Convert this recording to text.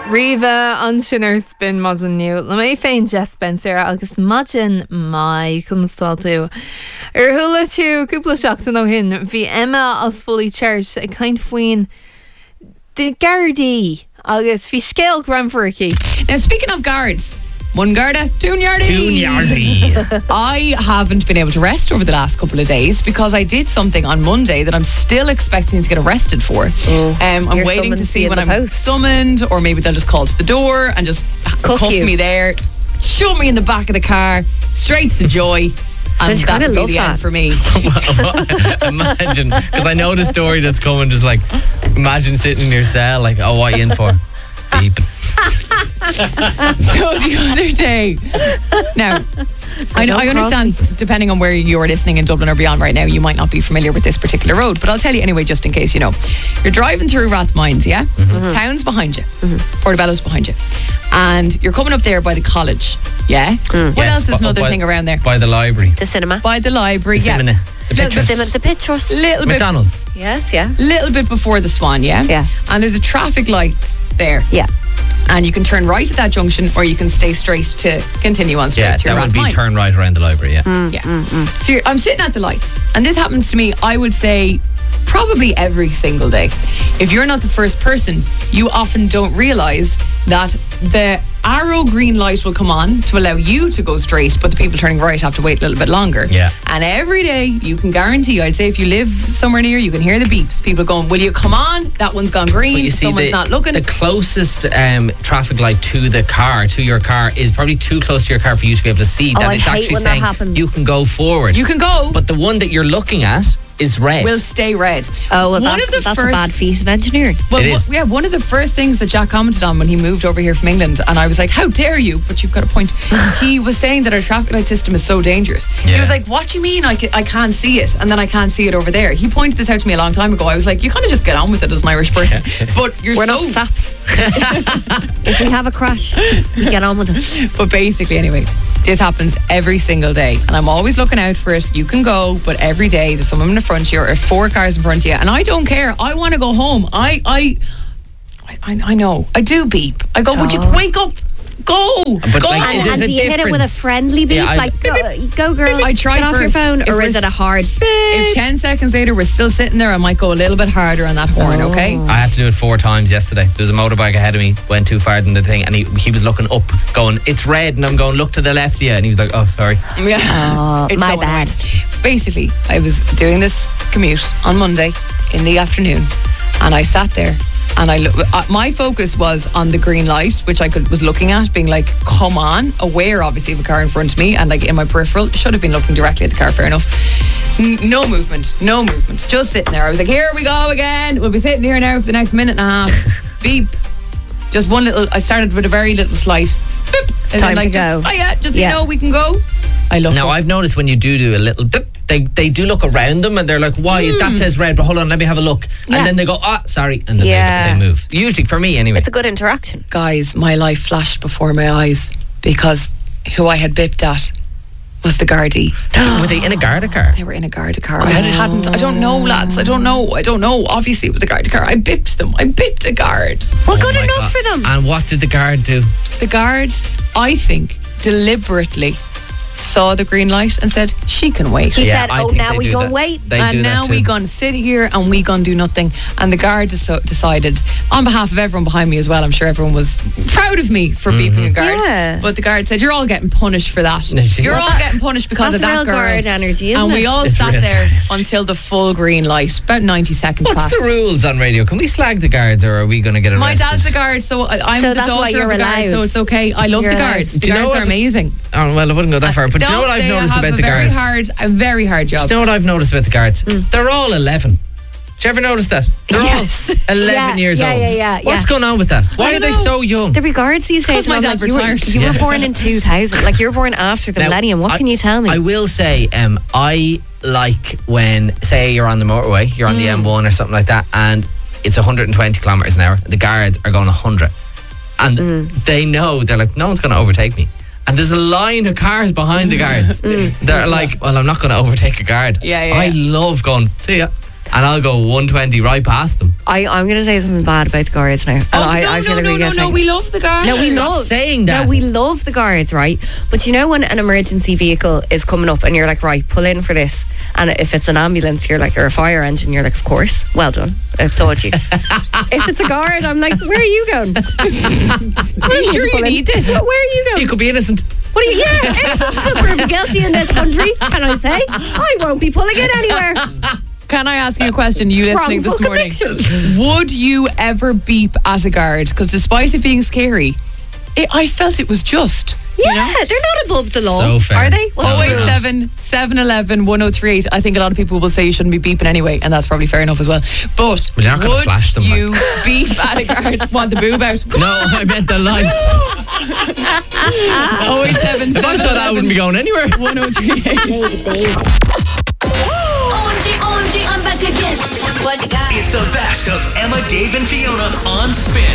Riva an sinnar spin modern new. Le mé féin Jess Spencer agus Majin mai kunstal tú. Hula tú cúpla seachtain ó hin hí Emma as fully church a kind faoin de Gardaí agus hí scéal granfurki. Now speaking of guards, one Garda, two Yardy. I haven't been able to rest over the last couple of days because I did something on Monday that I'm still expecting to get arrested for. I'm waiting to see when I'm summoned, or maybe they'll just call to the door and just cuff me there, shove me in the back of the car, straight to Joy. And that'll be the end for me. Imagine, because I know the story that's coming, just like, imagine sitting in your cell, like, oh, what are you in for? Beeping. So the other day, now I understand, depending on where you're listening in Dublin or beyond right now, you might not be familiar with this particular road, but I'll tell you anyway, just in case you know. You're driving through Rathmines, yeah? Town's behind you, Portobello's behind you, and you're coming up there by the college, yeah? What else is another thing around there? By the library. The cinema. By the library, The cinema. The pictures. The pictures. Little bit. McDonald's. Yes, yeah. Little bit before the Swan, yeah? Yeah. And there's a traffic light there. Yeah. And you can turn right at that junction, or you can stay straight to continue on straight through that would be Rathmines. turn right around the library, yeah. So I'm sitting at the lights, and this happens to me, I would say, probably every single day. If you're not the first person, you often don't realise that the arrow green light will come on to allow you to go straight, but the people turning right have to wait a little bit longer. Yeah. And every day, you can guarantee, I'd say if you live somewhere near, you can hear the beeps. People going, will you come on? That one's gone green. But you see, someone's not looking. The closest traffic light to your car, is probably too close to your car for you to be able to see. I It's hate actually when that saying happens. you can go forward. You can go. But the one that you're looking at is red. Will stay red. Oh, well, One that's of the a first- bad feat of engineering. Well, It is. one of the first things that Jack commented on when he moved over here from England, and I was like, how dare you? But you've got a point. He was saying that our traffic light system is so dangerous. He Yeah. was like, what do you mean I can't see it? And then I can't see it over there. He pointed this out to me a long time ago. I was like, you kind of just get on with it as an Irish person. But We're not saps. If we have a crash, we get on with it. But basically, anyway, this happens every single day, and I'm always looking out for it. You can go, but every day there's someone in front of you or 4 cars in front of you, and I don't care. I want to go home. I know. I do beep. I go, would you wake up? Go. But go. like, And there's do a you hit it with a difference. friendly beep? Yeah, like, go girl, I try get off your first. phone, If or is we're- it a hard beep? If 10 seconds later we're still sitting there, I might go a little bit harder on that horn, okay? I had to do it 4 times yesterday. There was a motorbike ahead of me, went too far than the thing, and he was looking up, going, it's red, and I'm going, look to the left, yeah, and he was like, oh, sorry. Yeah. It's my so bad. annoying. Basically, I was doing this commute on Monday in the afternoon, and I sat there, and my focus was on the green light, which I was looking at, being like, come on, aware obviously of a car in front of me, and like in my peripheral, should have been looking directly at the car, fair enough. No movement, just sitting there. I was like, here we go again, we'll be sitting here now for the next minute and a half. Beep. Just one little, I started with a very little slight. Boop. And Time then to go. Just, oh yeah, just, you know, we can go. I look Now, up. I've noticed when you do a little bit, they do look around them and they're like, why? That says red, but hold on, let me have a look. Yeah. And then they go, sorry. And then Yeah. they move. Usually, for me anyway. It's a good interaction. Guys, my life flashed before my eyes because who I had bipped at was the Gardaí. Were they in a Garda car? They were in a Garda car. I don't know, lads. I don't know. Obviously, it was a Garda car. I bipped them. I bipped a guard. Well, good Oh my enough God. for them. And what did the guard do? The guard, I think, deliberately saw the green light and said, she can wait. He said, I oh, think now they we do go that. and wait. They And do now that we too. gonna sit here and we gonna do nothing. And the guard decided, on behalf of everyone behind me as well, I'm sure everyone was proud of me for beeping a guard. Yeah. But the guard said, you're all getting punished for that. She- You're all getting punished because That's of that real girl. guard energy, isn't And we it? all It's sat real there guard. until the full green light, about 90 seconds What's passed. the rules on radio? Can we slag the guards or are we going to get arrested? My dad's a guard, so I'm So the that's why daughter you're of a guard, allowed. so it's okay. I love You're the allowed. guards. The Do you know guards what- are amazing. Oh, well, I wouldn't go that far. But do you know what I've noticed about the guards? A very hard job. Do you know what I've noticed about the guards? They're all 11. Did you ever notice that? They're Yes. all 11 years Yeah, old. yeah. What's going on with that? Why I are they don't know. so young? The regards these days. Because my and I'm dad like, you retired. were born in 2000. Like, you were born after the Now, millennium. What can you tell me? I will say, I like when, say, you're on the motorway, you're on the M1 or something like that, and it's 120 kilometres an hour. The guards are going 100. And they know, they're like, no one's going to overtake me. And there's a line of cars behind the guards. They're like, well, I'm not going to overtake a guard. Yeah. I love going, see ya. and I'll go 120 right past them. I'm going to say something bad about the guards now. And I feel like no, we love the guards. No, we Stop love saying that. No, we love the guards, right? But you know when an emergency vehicle is coming up and you're like, right, pull in for this. And if it's an ambulance, you're like, or a fire engine, you're like, of course, well done. I applaud you. If it's a guard, I'm like, where are you going? Are you sure you need this? Where are you going? You could be innocent. What are you? Yeah, innocent until proven guilty in this country. Can I say? I won't be pulling it anywhere. Can I ask you a question, you listening this Wrongful morning? conviction. Would you ever beep at a guard? Because despite it being scary, I felt it was just. Yeah, they're not above the law. So fair. Are they? No, they're not. 087 711 1038. I think a lot of people will say you shouldn't be beeping anyway, and that's probably fair enough as well. But Well, you're not gonna would flash them, you beep at a guard? Want the boob out? No, I meant the lights. 087 If I saw that, I wouldn't be going anywhere. 1038. OMG, I'm back again. What you got? It's the best of Emma, Dave, and Fiona on Spin.